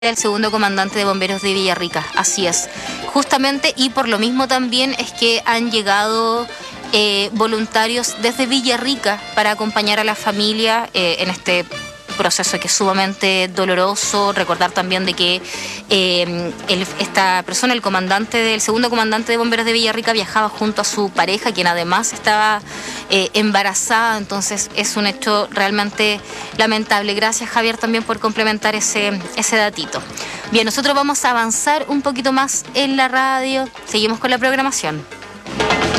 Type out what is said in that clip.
el segundo comandante de bomberos de Villarrica, así es. Justamente, y por lo mismo también es que han llegado voluntarios desde Villarrica para acompañar a la familia en este proceso que es sumamente doloroso. Recordar también de que esta persona, el comandante del segundo comandante de bomberos de Villarrica, viajaba junto a su pareja, quien además estaba embarazada. Entonces es un hecho realmente lamentable. Gracias, Javier, también por complementar ese datito. Bien, nosotros vamos a avanzar un poquito más en la radio. Seguimos con la programación.